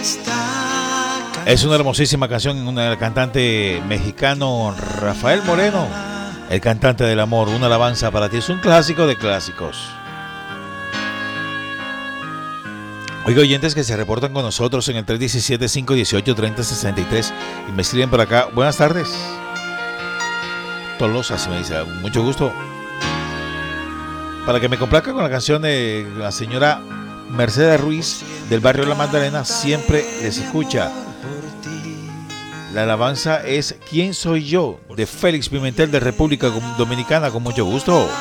Es una hermosísima canción del cantante mexicano Rafael Moreno, el cantante del amor. Una alabanza para ti, es un clásico de clásicos. Oiga, oyentes que se reportan con nosotros en el 317-518-3063 y me escriben por acá. Buenas tardes. Tolosa, se me dice, mucho gusto. Para que me complazca con la canción de la señora Mercedes Ruiz del barrio La Magdalena, siempre les escucha. La alabanza es ¿Quién soy yo? De Félix Pimentel de República Dominicana, con mucho gusto.